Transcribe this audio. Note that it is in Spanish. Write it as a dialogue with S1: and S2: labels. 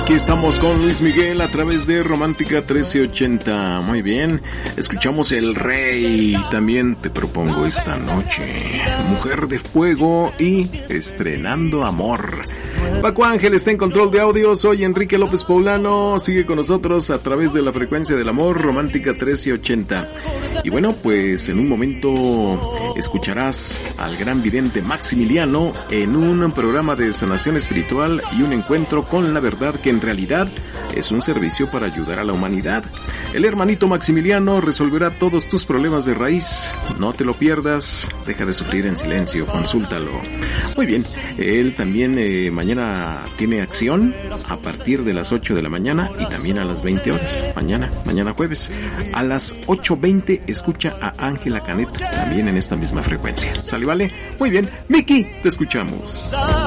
S1: Aquí estamos con Luis Miguel a través de Romántica 1380. Muy bien, escuchamos El Rey. También te propongo esta noche Mujer de Fuego y Estrenando Amor. Paco Ángel está en control de audio. Soy Enrique López Poblano. Sigue con nosotros a través de la frecuencia del amor, Romántica 1380. Y bueno, pues en un momento escucharás al gran vidente Maximiliano en un programa de sanación espiritual y un encuentro con la verdad, que en realidad es un servicio para ayudar a la humanidad. El hermanito Maximiliano resolverá todos tus problemas de raíz. No te lo pierdas. Deja de sufrir en silencio. Consúltalo. Muy bien. Él también mañana tiene acción a partir de las 8 de la mañana y también a las 20 horas. Mañana jueves. A las 8:20 escucha a Ángela Canet también en esta misma frecuencia. ¿Sale, vale? Muy bien. Miki, te escuchamos.